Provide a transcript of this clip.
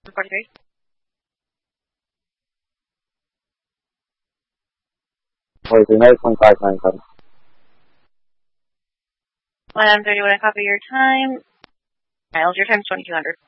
43. Nice 2597. 1:31, copy your time. Miles, your time's 2200.